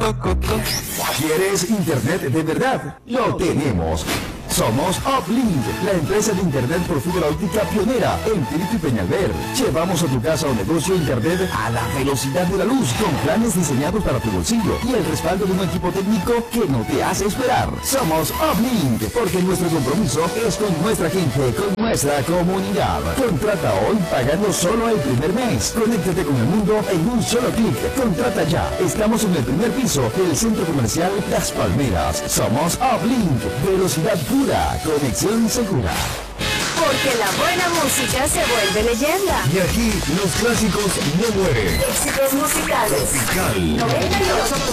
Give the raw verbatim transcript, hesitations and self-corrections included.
¿Quieres internet de verdad? Lo tenemos. Somos Uplink, la empresa de internet por fibra óptica pionera en Pirito y Peñalver. Llevamos a tu casa o negocio internet a la velocidad de la luz, con planes diseñados para tu bolsillo y el respaldo de un equipo técnico que no te hace esperar. Somos Uplink, porque nuestro compromiso es con nuestra gente, con nuestra comunidad. Contrata hoy pagando solo el primer mes. Conéctate con el mundo en un solo clic. Contrata ya. Estamos en el primer piso del centro comercial Las Palmeras. Somos Uplink, velocidad pura. Conexión segura. Porque la buena música se vuelve leyenda. Y aquí los clásicos no mueren. Éxitos musicales. Tropical. noventa y ocho